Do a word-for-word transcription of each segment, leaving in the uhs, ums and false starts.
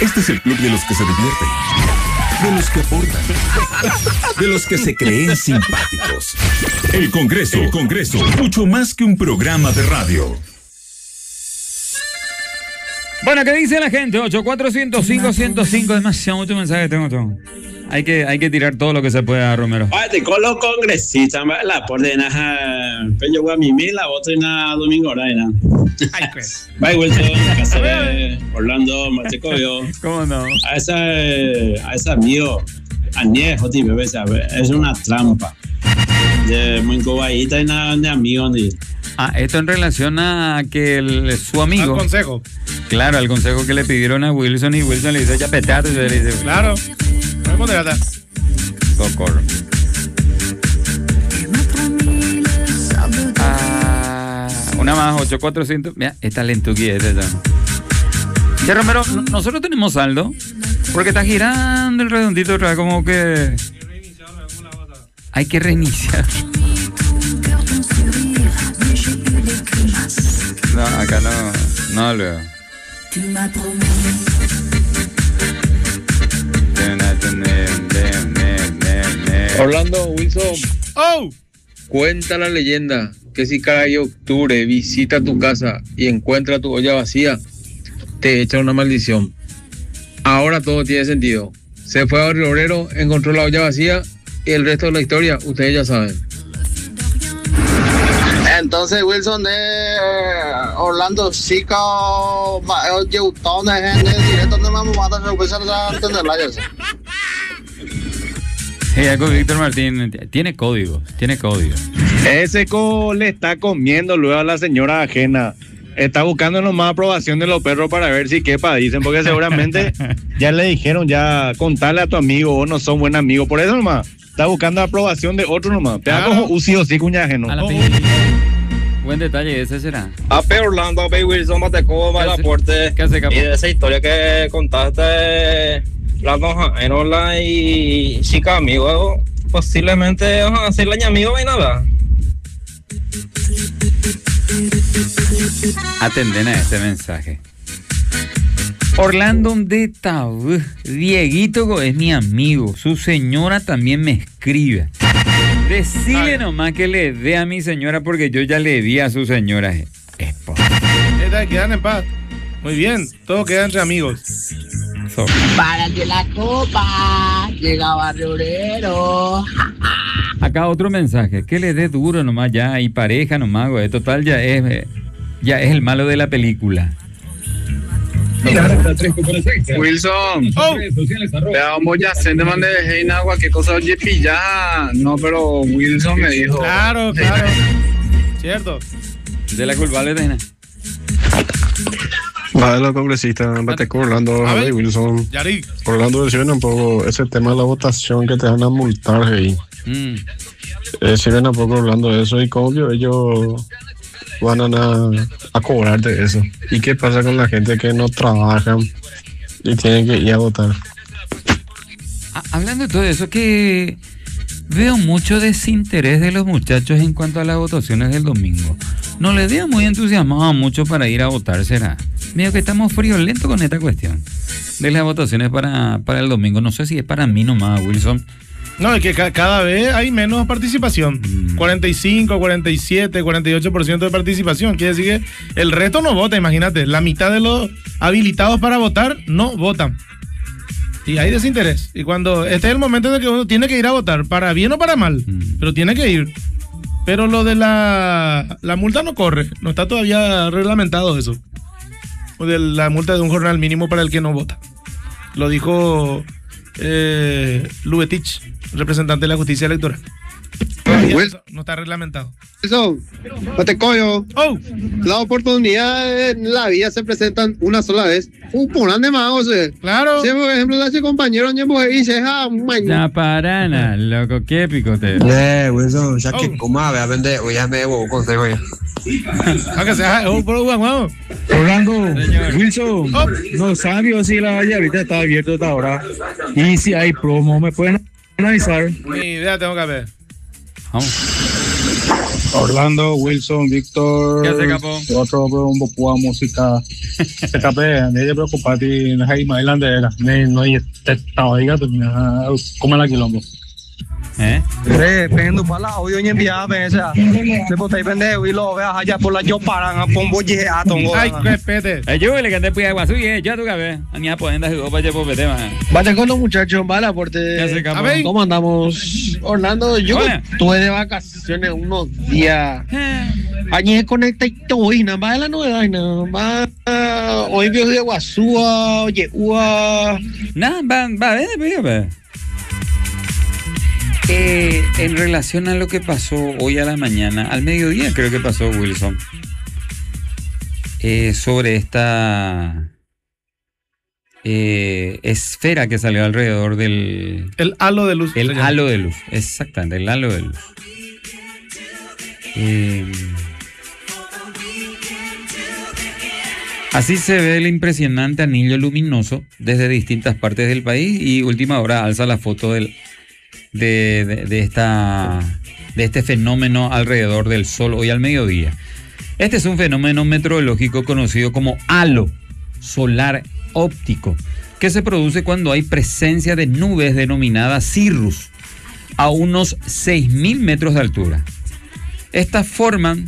Este es el club de los que se divierten, de los que aportan, de los que se creen simpáticos. El Congreso, el Congreso, mucho más que un programa de radio. Bueno, ¿qué dice la gente? ocho cuatro cero cinco, ciento cinco, demasiado mucho mensaje tengo todo. Hay que, hay que tirar todo lo que se pueda, Romero. Ay, con los congresistas, la por de nada, pero yo a mi la otra na domingo hora era. Ay, pues. Bye, Wilson, Cáceres, Orlando, Matecoyo. ¿Cómo no? A esa, a ese amigo, añejo, tío, es una trampa. De muy cobayita y nada de amigo ni. Ah, esto en relación a que el, su amigo. Al consejo. Claro, al consejo que le pidieron a Wilson y Wilson le dice, ya petate, y le dice. Claro. ¿Cómo te gata? Socorro. Ah, una más, ocho cuatrocientos. Mira, esta lentuqui es esta. Ya, Romero, no, nosotros tenemos saldo. Porque está girando el redondito otra vez, como que. Hay que reiniciar. No, acá no, no lo veo. Orlando, Wilson. ¡Oh! Cuenta la leyenda que si cada día de octubre visita tu casa y encuentra tu olla vacía, te echa una maldición. Ahora todo tiene sentido. Se fue a Barrio Obrero, encontró la olla vacía y el resto de la historia, ustedes ya saben. Entonces, Wilson de Orlando Chica, Yeutón, de gente directo de mamá, mata a empezar a entenderla ya. Hey, algo Víctor Martín tiene código, tiene código. Ese co le está comiendo luego a la señora ajena. Está buscando nomás aprobación de los perros para ver si quepa, dicen, porque seguramente ya le dijeron, ya contarle a tu amigo, vos no son buen amigo, por eso nomás. Está buscando aprobación de otro nomás. Te hago un sí o sí cuña ajeno. A la buen detalle, ese será. A P. Orlando, a P. Wilson, Mateco, Malaporte. ¿Qué hace, capo? Y de esa historia que contaste, las dos Enola y chica amigo, posiblemente vamos a hacerle a amigo y nada. Atenden a este mensaje. Orlando de Tabú, Dieguito es mi amigo, su señora también me escribe. Decile nomás que le dé a mi señora porque yo ya le di a su señora. Esposa. Quedan en paz. Muy bien, todo queda entre amigos. So. Para el de la copa, llega Barrio Obrero. Acá otro mensaje, que le dé duro nomás ya y pareja nomás, güey. Total ya es, ya es el malo de la película. Wilson, oh. Le damos ya se de mande de en agua, qué cosa oye pilla. No, pero Wilson me dijo. Claro, claro. Cierto. De la culpable de nada. Va de los congresistas, Mateco, Orlando, Javi Wilson. Yari. Orlando versiona un poco ese tema de la votación que te van a multar ahí. Mm. Eh, si ven a poco hablando de eso y cómo ellos van a, a cobrarte eso. ¿Y qué pasa con la gente que no trabaja y tienen que ir a votar? Hablando de todo eso, que veo mucho desinterés de los muchachos en cuanto a las votaciones del domingo. No les veo muy entusiasmados mucho para ir a votar, será. Medio que estamos friolentos con esta cuestión de las votaciones para, para el domingo. No sé si es para mí nomás, Wilson. No, es que ca- cada vez hay menos participación. Mm. cuarenta y cinco, cuarenta y siete, cuarenta y ocho por ciento de participación. Quiere decir que el resto no vota, imagínate. La mitad de los habilitados para votar no votan. Y hay desinterés. Y cuando este es el momento en el que uno tiene que ir a votar, para bien o para mal, mm. pero tiene que ir. Pero lo de la, la multa no corre. No está todavía reglamentado eso. O de la multa de un jornal mínimo para el que no vota. Lo dijo eh, Lubetich, representante de la justicia electoral. Eso no está reglamentado. Eso, Matecoyo. Oh. La oportunidad en la vida se presentan una sola vez. Un porán de magos. Claro. Si, por ejemplo, ese compañero dice, ah, ya parana, loco, qué picote. Eh, Wilson, ya que coma, ve a vender, o ya me voy con tego ya. Acá se hace un pro guau. Orlando, Wilson, oh. No sabio si la valle ahorita está abierto hasta ahora. Y si hay promo, ¿me pueden avisar? Ni idea tengo que ver. Vamos. Orlando, Wilson, Víctor. ¿Qué hace, capo? Otro un poco de música. Se capé, no hay que preocuparte, no hay más hilandera. No hay estado, diga, como la quilombo. ¿Eh? Eh, pendo para la hoy enviar esa. Se puede vender y lo veas allá por la yo paran a pombo ye a tongo. Ay, respete. Eh, yo le canté pues agua suya, ya tu cabeza. A mí apoyando a para llevar por tema. Vale con los muchachos, vale aporte. ¿Cómo andamos? Orlando, yo Hola. estuve de vacaciones unos días. Añe conecta y todo y nada más de la novedad y nada más. Hoy vio de Guasúa, oye, ua. Nada, va, va, ven, ven, ven. Eh, en relación a lo que pasó hoy a la mañana, al mediodía creo que pasó, Wilson, eh, sobre esta eh, esfera que salió alrededor del... El halo de luz. El halo de luz, exactamente, el halo de luz. Eh, así se ve el impresionante anillo luminoso desde distintas partes del país y última hora alza la foto del... De, de, de, esta, de este fenómeno alrededor del Sol hoy al mediodía. Este es un fenómeno meteorológico conocido como halo solar óptico, que se produce cuando hay presencia de nubes denominadas cirrus a unos seis mil metros de altura. Estas forman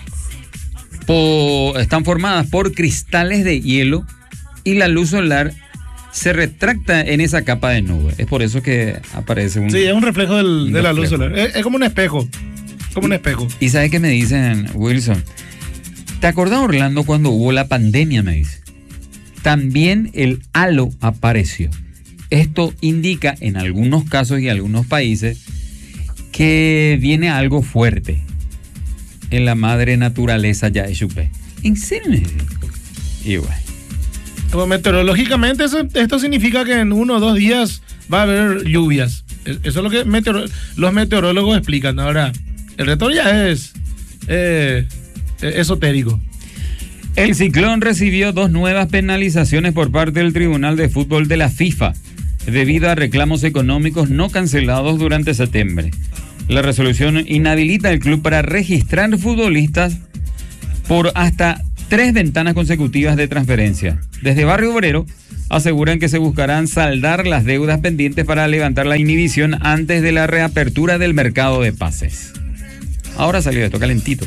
por, están formadas por cristales de hielo y la luz solar se retracta en esa capa de nube. Es por eso que aparece un... Sí, es un reflejo del, un de la reflejo. luz solar. Es, es como un espejo. Como un espejo. ¿Y sabes qué me dicen, Wilson? ¿Te acordás, Orlando, cuando hubo la pandemia? Me dice. También el halo apareció. Esto indica en algunos casos y algunos países que viene algo fuerte en la madre naturaleza ya es chupe. ¿En serio? Igual. Como meteorológicamente, eso, esto significa que en uno o dos días va a haber lluvias. Eso es lo que meteoro, los meteorólogos explican. Ahora, el resto ya es eh, esotérico. El Ciclón recibió dos nuevas penalizaciones por parte del Tribunal de Fútbol de la FIFA debido a reclamos económicos no cancelados durante septiembre. La resolución inhabilita al club para registrar futbolistas por hasta tres ventanas consecutivas de transferencia. Desde Barrio Obrero aseguran que se buscarán saldar las deudas pendientes para levantar la inhibición antes de la reapertura del mercado de pases. Ahora salió esto calentito.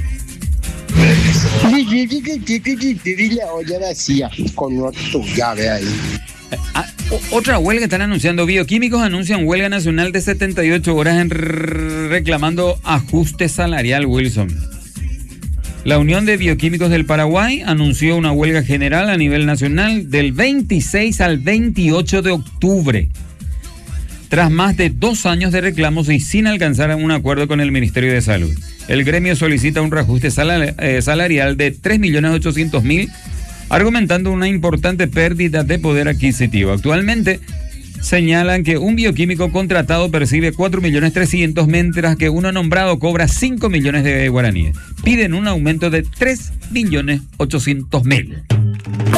La olla vacía con tu llave ahí. Ah, otra huelga están anunciando. Bioquímicos anuncian huelga nacional de setenta y ocho horas en reclamando ajuste salarial, Wilson. La Unión de Bioquímicos del Paraguay anunció una huelga general a nivel nacional del veintiséis al veintiocho de octubre. Tras más de dos años de reclamos y sin alcanzar un acuerdo con el Ministerio de Salud, el gremio solicita un reajuste salari- eh, salarial de tres millones ochocientos mil, argumentando una importante pérdida de poder adquisitivo. Actualmente señalan que un bioquímico contratado percibe cuatro millones trescientos mil, mientras que uno nombrado cobra cinco millones de guaraníes. Piden un aumento de tres millones ochocientos mil.